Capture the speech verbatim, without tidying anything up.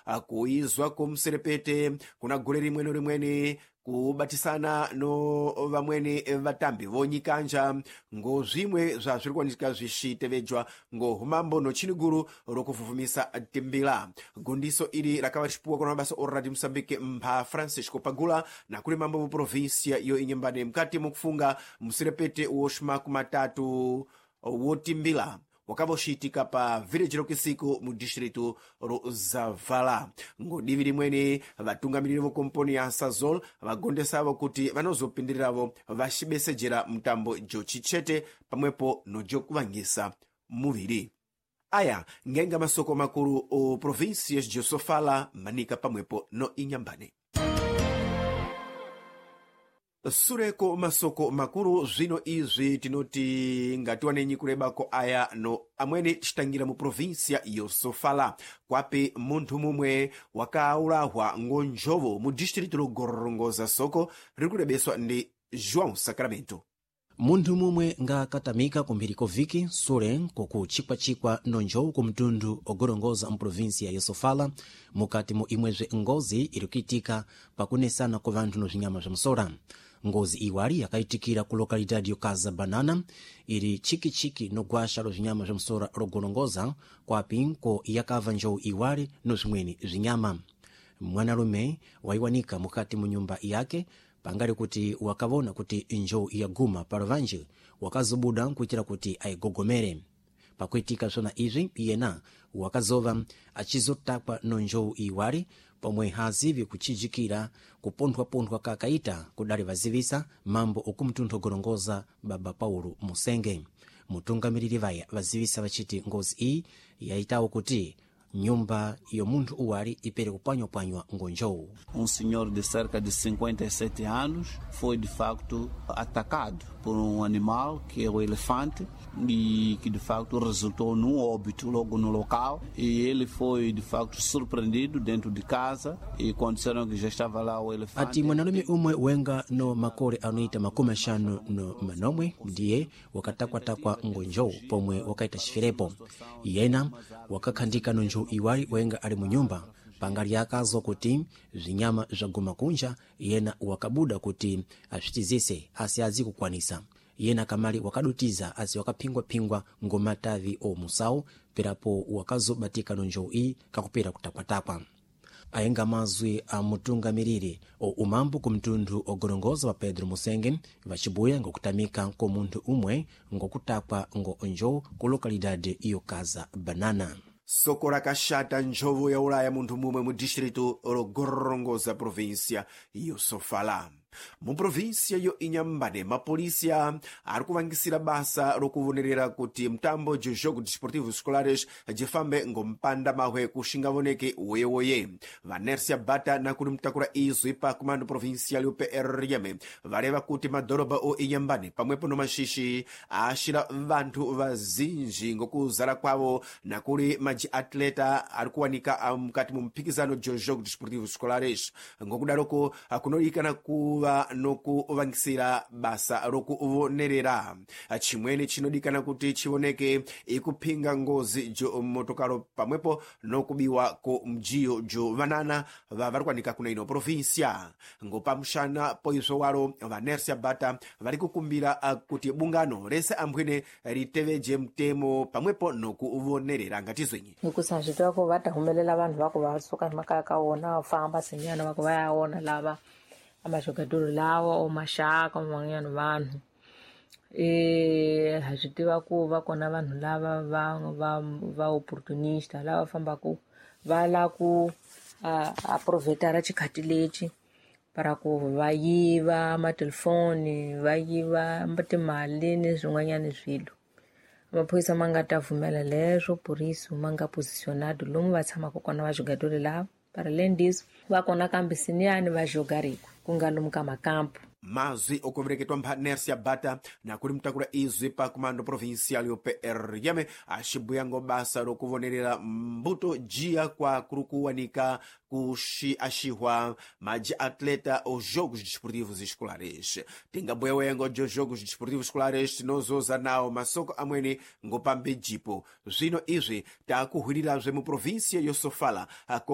kuizwa kumserepete kuna gole limwene limwene kubatisana no vamwene vatambi vonyikanja ngo zvimwe zvazviri kuwanika zvichitevedzwa ngo humambo no chiniguru rokuvhuvhumisa timbila. Gundiso iri rakava richipuwa kuna mabasa oradi Msambike mpa Francisco Pagula na kule mambo mu provinsia yo Inyambane mkati mukufunga mserepete woshima kumatatu wotimbila wakavoshitika pa village rokisiku mu distritu ro Zavala. Ngodivi limwene vatungamiriri vokomponi ya Sazol vagondesavo kuti vanozopindiriravo vachibesejera mtambo jochichete pamwepo nojokuvangisa muviri. Aya ngenga masoko makuru o provinsia josofala Manika pamwepo no Inyambane. Sureko masoko makuru zvino izvi tinoti ngatiwanenyi kulebako aya no amwene chitangira mu provinsia yosofala kwape munthu mumwe wakaulahwa ngonjovo mu district logorongoza soko rikulebeswa ndi João Sacramento. Munthu mumwe nga katamika kumbiriko viki sure kuku chikwachikwa nonjowu ku mtundu ogorongoza mu provinsia yosofala mukati mu imwezve ngozi irikitika pakunesana ku vanthu no zinyama za msora. Ngozi iwali yakaitikira ku lokalidade yokaza banana iri chikichiki no gwasha lo zinyama za msora logorongoza kwapi ko yakava njowu iwali no zimweni zinyama. Mwanalume waiwanika mukati mu nyumba yake pangali kuti wakavona kuti njowu yaguma palovanje wakazubuda nkuitira kuti aigogomere. Pakuitika zona izvi iyena wakazova achizotakwa no njowu iwali pomwe hazivi kuchijikira kuponthwa-ponthwa kakaita kudali vazivisa mambo okumtunthu ogorongoza Baba Paulo Musenge. Mutungamiriri vaya vazivisa vachiti ngozi iyi yaitawo kuti nyumba yo munthu uwali ipere kupanywa-panywa ngonjowu. Um senhor de cerca de cinquenta e sete anos foi de facto atacado por um animal que é o elefante e que de facto resultou num óbito logo no local, e ele foi de facto surpreendido dentro de casa e quando disseram que já estava lá o elefante. Ati mwanalume umwe wenga no makore anoita makumi ashanu no manomwe ndiye wakatakwa-takwa ngonjowu pomwe wakaita chifirepo. Yena wakakhandika no njowu iwali wenga ali mu nyumba pangali yakazo kuti zinyama zaguma kunja. Yena wakabuda kuti asvitizise asi azikukwanisa. Yena kamali wakadutiza asi wakapingwa-pingwa ngomatavi o musau perapo wakazobatika no njowu iyi kakupera kutapwa-tapwa. Ayenga mazwi a mutungamiriri o umambo ku mtundu ogorongoza wa Pedro Musenge vachibuya ngokutamika ko munthu umwe ngokutakwa ngo njowu ku lokalidade yokaza banana. Soko rakashata njovu ya ulaya munthu mumwe mu distritu logorongoza provinsia yosofala. Mu provinsia yo Inyambane mapolisia ari kuvangisira basa rokuvonerera kuti mtambo jojogo desportivo escolares jifambe ngompanda mahwe kushingavoneke wewoye. Vanersia bata na kuri mtakura izwi pa kumando provincial yo P R M vareva kuti madoroba o Inyambane pamwepo no mashishi ashira vanthu vazinji ngokuzala kwavo na kuri maji atleta ari kuwanika mkati mu mpikizano jojogo desportivo escolares ngokudaroko kunoikana ku nokuvangisira basa rokuvonerera. Chimwene chinodikana kuti chioneke ikupinga ngozi jo motokaro pamwepo nokubiwa ko mjiyo jo vanana vavarikwanika kuna ino provinsia. Ngopamshana poizo waro vanersia bata vari kukumbira kuti bungano rese ambwene riteveje mtemo pamwepo nokuvonerera ngatizwenyi. Nikusazvitwa ko vatahumelela vanhu vako vasoka makaya kaona vafamba senyana vako vayaona lava amazhogadoro lawa o mashaka mumanyano vanhu e hazvitiva ku vakona vanhu lava va va va opportunista lava fambako vala ku aproveta chikati lechi para ku vayiva amatelefoni vayiva timali nezvin'wanyana zvilo. Amaphoyisa mangatavumela leswo polisi manga positionado lomu vatsamako kona vazhogadoro lava para lendiso vakona kambisini yani vazhogariko kungalumuka makampu. Mazwi okuvereketwa mphanersia bata na kuri mtakura izwi pa kumando provincial yo P R M achibuya ngobasa rokuvonerera mbuto jia kwa kurukuwanika kushi ashihwa maji atleta o jogos desportivos escolares. Tingabuya wengo jo jogos desportivos escolares nozoza nao masoko amwene ngopambe jipo. Zvino izvi takuhwirirazve mu provincia yosofala